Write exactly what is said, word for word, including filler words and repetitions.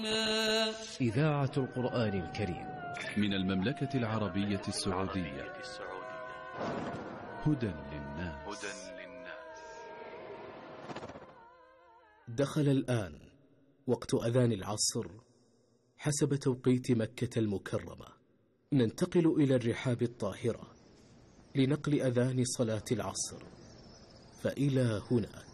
إذاعة القرآن الكريم من المملكة العربية السعودية. هدى للناس. دخل الآن وقت أذان العصر حسب توقيت مكة المكرمة. ننتقل إلى الرحاب الطاهرة لنقل أذان صلاة العصر، فإلى هناك.